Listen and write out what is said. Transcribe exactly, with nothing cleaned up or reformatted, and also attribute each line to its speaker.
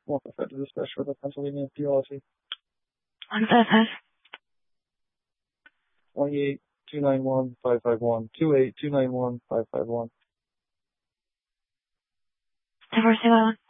Speaker 1: Walker Fed to dispatch for the Pennsylvania P L C.
Speaker 2: One five five.
Speaker 1: twenty-eight two nine one five five one. two eight two nine one five five one.
Speaker 2: Diversity one.